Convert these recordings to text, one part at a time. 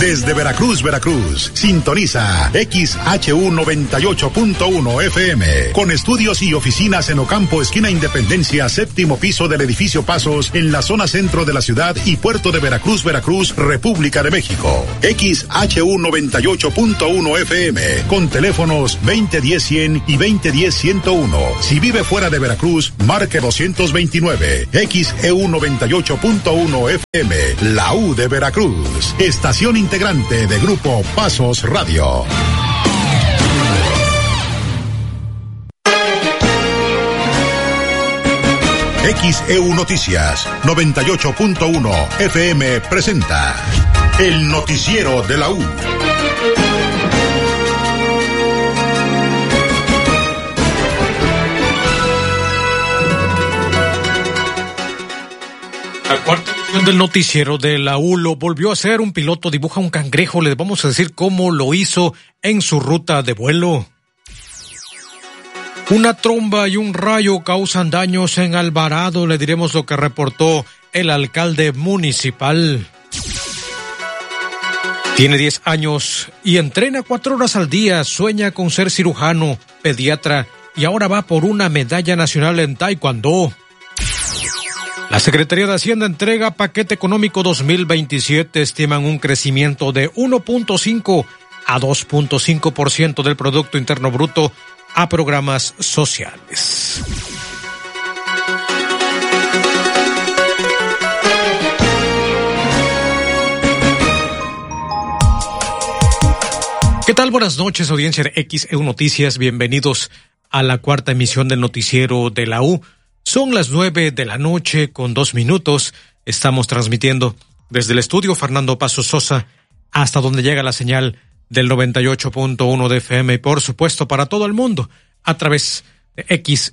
Desde Veracruz, Veracruz, sintoniza XHU 98.1 FM, con estudios y oficinas en Ocampo, esquina Independencia, séptimo piso del edificio Pasos, en la zona centro de la ciudad y puerto de Veracruz, Veracruz, República de México. XHU 98.1 FM, con teléfonos 2010-100 y 2010-101. Si vive fuera de Veracruz, marque 229. XEU 98.1 FM, la U de Veracruz, estación integrante de Grupo Pasos Radio. XEU Noticias 98.1 FM presenta el noticiero de la U. La cuarta edición del noticiero de la U lo volvió a hacer. Un piloto dibuja un cangrejo. Les vamos a decir cómo lo hizo en su ruta de vuelo. Una tromba y un rayo causan daños en Alvarado. Le diremos lo que reportó el alcalde municipal. Tiene 10 años y entrena 4 horas al día. Sueña con ser cirujano, pediatra y ahora va por una medalla nacional en taekwondo. La Secretaría de Hacienda entrega paquete económico 2027. Estiman un crecimiento de 1.5 a 2.5% del Producto Interno Bruto a programas sociales. ¿Qué tal? Buenas noches, audiencia de XEU Noticias. Bienvenidos a la cuarta emisión del noticiero de la U. Son las 9 de la noche con 2 minutos. Estamos transmitiendo desde el estudio Fernando Paso Sosa hasta donde llega la señal del 98.1 de FM y por supuesto para todo el mundo a través de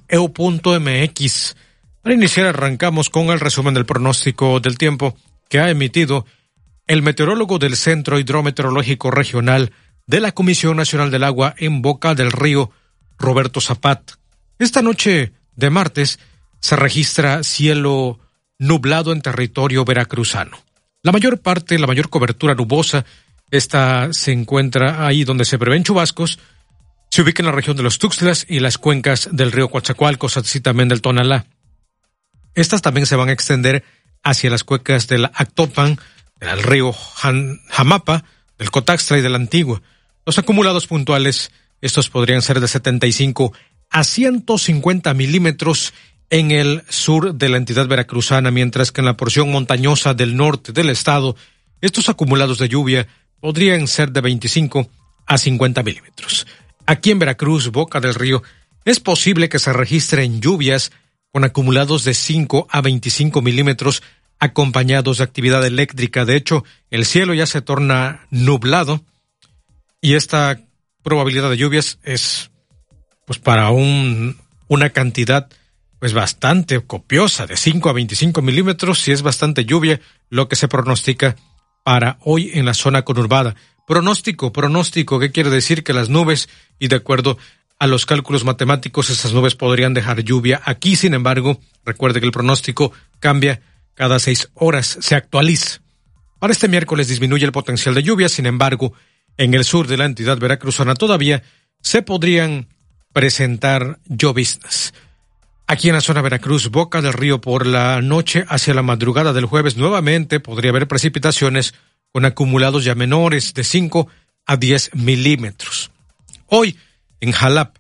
XEU.mx. Para iniciar arrancamos con el resumen del pronóstico del tiempo que ha emitido el meteorólogo del Centro Hidrometeorológico Regional de la Comisión Nacional del Agua en Boca del Río, Roberto Zapat. Esta noche de martes se registra cielo nublado en territorio veracruzano. La mayor cobertura nubosa, esta se encuentra ahí donde se prevén chubascos, se ubica en la región de los Tuxtlas y las cuencas del río Coatzacoalcos, así también del Tonalá. Estas también se van a extender hacia las cuencas del Actopan, del río Jamapa, del Cotaxtla y del Antigua. Los acumulados puntuales, estos podrían ser de 75 a 150 milímetros en el sur de la entidad veracruzana, mientras que en la porción montañosa del norte del estado, estos acumulados de lluvia podrían ser de 25 a 50 milímetros. Aquí en Veracruz, Boca del Río, es posible que se registren lluvias con acumulados de 5 a 25 milímetros acompañados de actividad eléctrica. De hecho, el cielo ya se torna nublado y esta probabilidad de lluvias es pues para una cantidad pues bastante copiosa, de 5 a 25 milímetros, y es bastante lluvia lo que se pronostica para hoy en la zona conurbada. Pronóstico, ¿qué quiere decir? Que las nubes, y de acuerdo a los cálculos matemáticos, esas nubes podrían dejar lluvia aquí. Sin embargo, recuerde que el pronóstico cambia cada 6 horas, se actualiza. Para este miércoles disminuye el potencial de lluvia, sin embargo, en el sur de la entidad veracruzana todavía se podrían presentar lloviznas. Aquí en la zona Veracruz, Boca del Río, por la noche hacia la madrugada del jueves, nuevamente podría haber precipitaciones con acumulados ya menores de 5 a 10 milímetros. Hoy, en Jalap,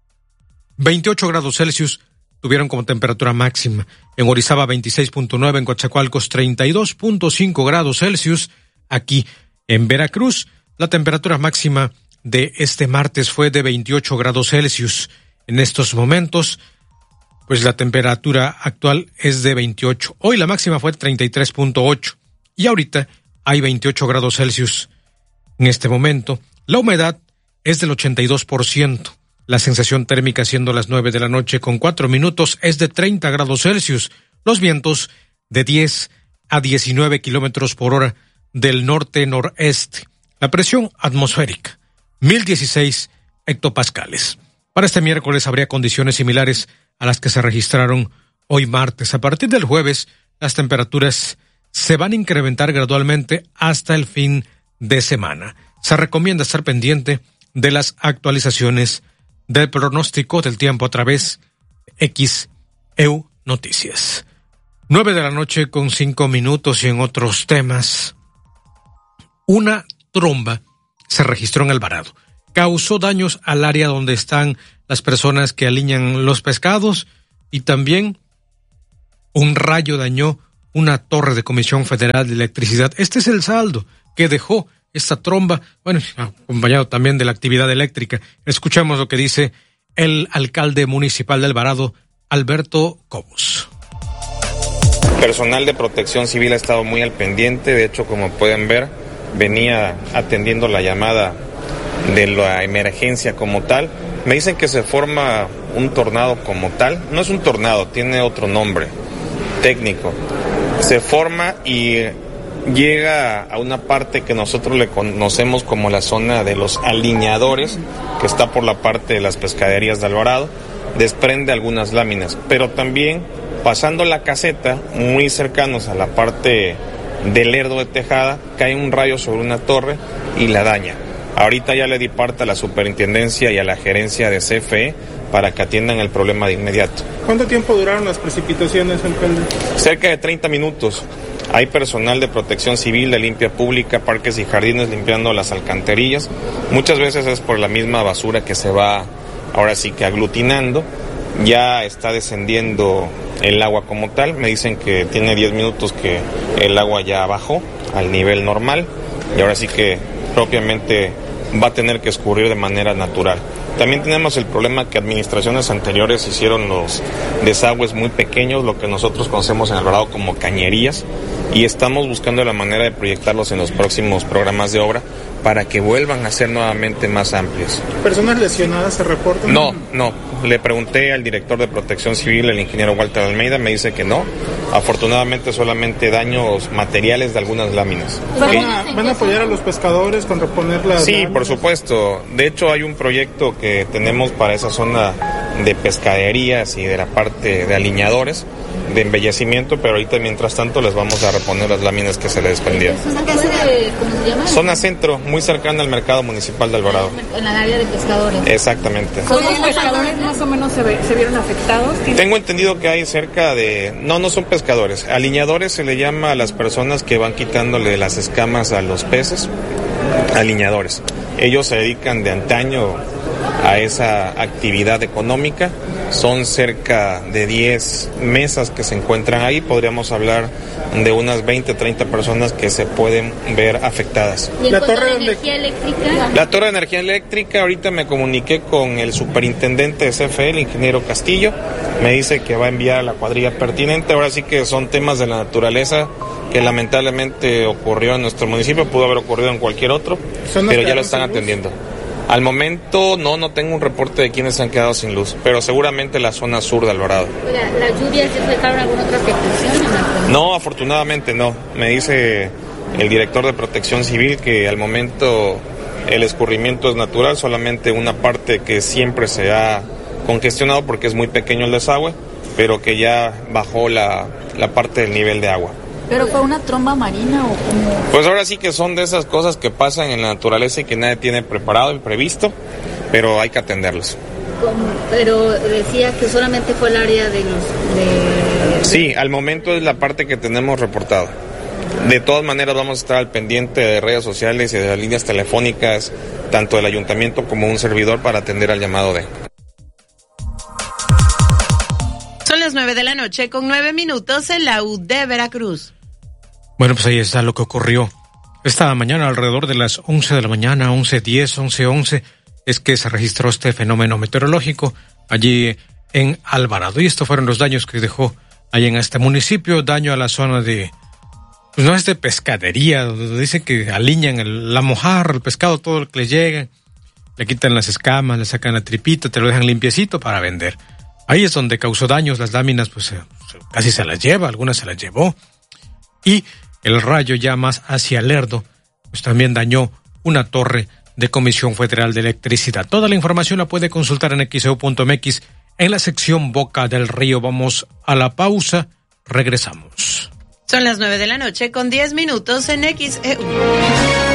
28 grados Celsius tuvieron como temperatura máxima. En Orizaba, 26.9, en Coatzacoalcos, 32.5 grados Celsius. Aquí en Veracruz, la temperatura máxima de este martes fue de 28 grados Celsius. En estos momentos, pues la temperatura actual es de 28. Hoy la máxima fue 33.8 y ahorita hay 28 grados Celsius. En este momento, la humedad es del 82%. La sensación térmica, siendo las 9 de la noche con 4 minutos, es de 30 grados Celsius. Los vientos de 10 a 19 kilómetros por hora del norte-noreste. La presión atmosférica, 1016 hectopascales. Para este miércoles habría condiciones similares a las que se registraron hoy martes. A partir del jueves, las temperaturas se van a incrementar gradualmente hasta el fin de semana. Se recomienda estar pendiente de las actualizaciones del pronóstico del tiempo a través de XEU Noticias. 9:05 p.m. y en otros temas, una tromba se registró en Alvarado. Causó daños al área donde están las personas que aliñan los pescados y también un rayo dañó una torre de Comisión Federal de Electricidad. Este es el saldo que dejó esta tromba, bueno, acompañado también de la actividad eléctrica. Escuchamos lo que dice el alcalde municipal de Alvarado, Alberto Cobos. Personal de Protección Civil ha estado muy al pendiente. De hecho, como pueden ver, venía atendiendo la llamada de la emergencia como tal. Me dicen que se forma un tornado como tal. No es un tornado, tiene otro nombre técnico. Se forma y llega a una parte que nosotros le conocemos como la zona de los aliñadores, que está por la parte de las pescaderías de Alvarado. Desprende algunas láminas, pero también pasando la caseta, muy cercanos a la parte del Lerdo de Tejada, cae un rayo sobre una torre y la daña. Ahorita ya le di parte a la superintendencia y a la gerencia de CFE para que atiendan el problema de inmediato. ¿Cuánto tiempo duraron las precipitaciones, alcalde? Cerca de 30 minutos. Hay personal de Protección Civil, de Limpia Pública, Parques y Jardines limpiando las alcantarillas. Muchas veces es por la misma basura que se va ahora sí que aglutinando. Ya está descendiendo el agua como tal. Me dicen que tiene 10 minutos que el agua ya bajó al nivel normal y ahora sí que propiamente va a tener que escurrir de manera natural. También tenemos el problema que administraciones anteriores hicieron los desagües muy pequeños, lo que nosotros conocemos en Alvarado como cañerías, y estamos buscando la manera de proyectarlos en los próximos programas de obra para que vuelvan a ser nuevamente más amplios. ¿Personas lesionadas se reportan? No. Le pregunté al director de Protección Civil, el ingeniero Walter Almeida, me dice que no. Afortunadamente solamente daños materiales de algunas láminas. ¿Van a apoyar a los pescadores con reponer las Sí, láminas? por supuesto. De hecho, hay un proyecto que tenemos para esa zona de pescaderías y de la parte de aliñadores, de embellecimiento, pero ahorita mientras tanto les vamos a reponer las láminas que se les desprendieron. ¿Es una casa de, cómo se llama? Zona centro, muy cercana al mercado municipal de Alvarado. En la área de pescadores. Exactamente. ¿Los pescadores más o menos se vieron afectados? Tengo entendido que hay cerca de... No son pescadores. Aliñadores se le llama a las personas que van quitándole las escamas a los peces. Aliñadores. Ellos se dedican de antaño a esa actividad económica. Son cerca de 10 mesas que se encuentran ahí. Podríamos hablar de unas 20, 30 personas que se pueden ver afectadas. ¿Y en cuanto a energía eléctrica? La torre de energía eléctrica, ahorita me comuniqué con el superintendente de CFE, el ingeniero Castillo. Me dice que va a enviar a la cuadrilla pertinente. Ahora sí que son temas de la naturaleza que lamentablemente ocurrió en nuestro municipio, pudo haber ocurrido en cualquier otro, pero ya lo están atendiendo. Al momento no tengo un reporte de quiénes se han quedado sin luz, pero seguramente la zona sur de Alvarado. Oiga, ¿las lluvias dejaron alguna otra afectación? No, afortunadamente no. Me dice el director de Protección Civil que al momento el escurrimiento es natural, solamente una parte que siempre se ha congestionado porque es muy pequeño el desagüe, pero que ya bajó la parte del nivel de agua. ¿Pero fue una tromba marina o cómo? Pues ahora sí que son de esas cosas que pasan en la naturaleza y que nadie tiene preparado y previsto, pero hay que atenderlos. Pero decía que solamente fue el área de los... Sí, al momento es la parte que tenemos reportada. De todas maneras vamos a estar al pendiente de redes sociales y de las líneas telefónicas, tanto del ayuntamiento como un servidor, para atender al llamado de... Son las 9:09 p.m. en la U de Veracruz. Bueno, pues ahí está lo que ocurrió esta mañana alrededor de las 11 de la mañana, 11:10, 11:11, es que se registró este fenómeno meteorológico allí en Alvarado. Y estos fueron los daños que dejó ahí en este municipio, daño a la zona de, pues no es de pescadería, donde dicen que aliñan la mojarra, el pescado, todo lo que le llega, le quitan las escamas, le sacan la tripita, te lo dejan limpiecito para vender. Ahí es donde causó daños, las láminas pues casi se las lleva, algunas se las llevó. Y el rayo ya más hacia Lerdo, pues también dañó una torre de Comisión Federal de Electricidad. Toda la información la puede consultar en xeu.mx en la sección Boca del Río. Vamos a la pausa, regresamos. Son las 9:10 p.m. en XEU.